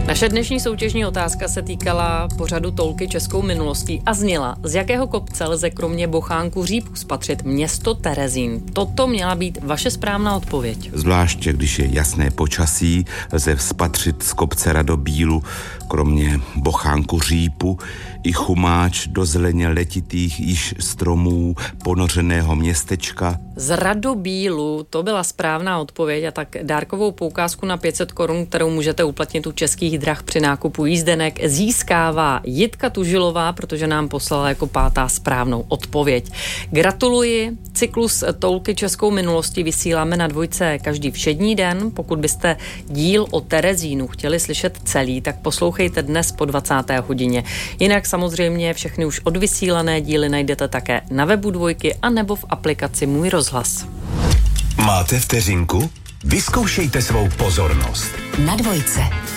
Naše dnešní soutěžní otázka se týkala pořadu Toulky českou minulostí a zněla, z jakého kopce lze kromě bochánku Řípů spatřit město Terezín. Toto měla být vaše správná odpověď. Zvláště když je jasné počasí, lze spatřit z kopce Radobílu kromě bochánku Řípu i chumáč do zeleně letitých již stromů ponořeného městečka. Z Radobílu to byla správná odpověď a tak dárkovou poukázku na 500 korun, kterou můžete uplatnit u Českých drah při nákupu jízdenek, získává Jitka Tužilová, protože nám poslala jako 5. správnou odpověď. Gratuluji, cyklus Toulky českou minulosti vysíláme na Dvojce každý všední den. Pokud byste díl o Terezínu chtěli slyšet celý, tak poslouchejte dnes po 20. hodině. Jinak samozřejmě všechny už odvysílané díly najdete také na webu Dvojky a nebo v aplikaci Můj rozhlas. Máte vteřinku? Vyzkoušejte svou pozornost. Na Dvojce.